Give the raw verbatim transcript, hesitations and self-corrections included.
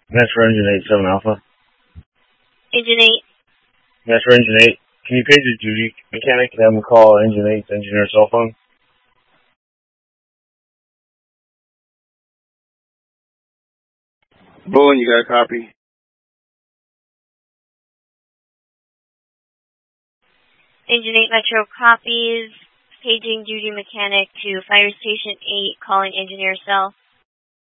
Metro Engine eight seven Alpha. Engine eight. Metro Engine eight. Can you page your duty mechanic and have him call Engine eight's engineer cell phone? Bullen, you got a copy? Engine eight Metro copies. Paging duty mechanic to Fire Station eight, calling engineer cell.